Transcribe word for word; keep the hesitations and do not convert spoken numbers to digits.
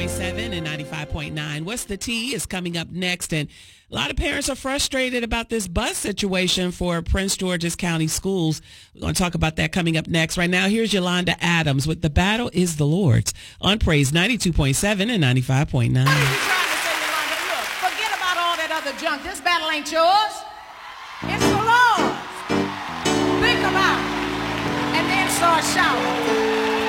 point seven and ninety-five point nine. What's the Tea is coming up next. And a lot of parents are frustrated about this bus situation for Prince George's County Schools. We're going to talk about that coming up next. Right now, here's Yolanda Adams with The Battle is the Lord's on Praise ninety-two point seven and ninety-five point nine. What are you trying to say, Yolanda? Look, forget about all that other junk. This battle ain't yours.